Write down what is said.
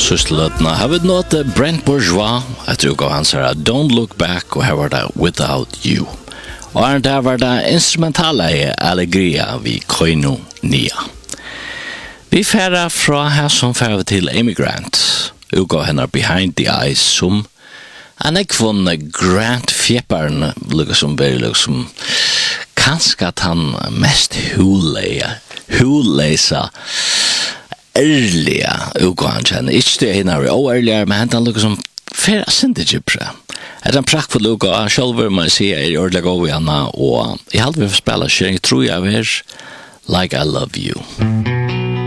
Søsteløtene har vi nått Brent Bourgeois, jeg tror han sier Don't Look Back, og her var det Without You. Og her var det instrumentale Allegria vi Koino Nia. Vi færer fra her som færer til Amy Grant, og henne Behind the Eyes, som han ekvån Grant Fjepperen, liksom bare liksom, kanskje at han mest hulleisa, ærlige utgående kjenner. Ikke det henne er ærligere, men han liksom færa syndegipre. Han prakkfull utgående, selv må jeg si er ordentlig god i henne, og jeg hadde vi for spille, jeg tror jeg er Like I Love You.